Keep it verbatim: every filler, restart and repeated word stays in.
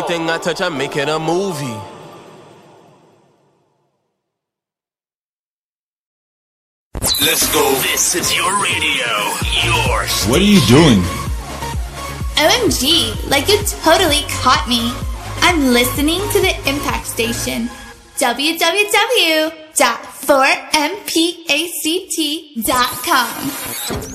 Everything I touch, I make it a movie. Let's go. This is your radio. Your station. What are you doing? O M G, like you totally caught me. I'm listening to the Impact Station. w w w dot four m pact dot com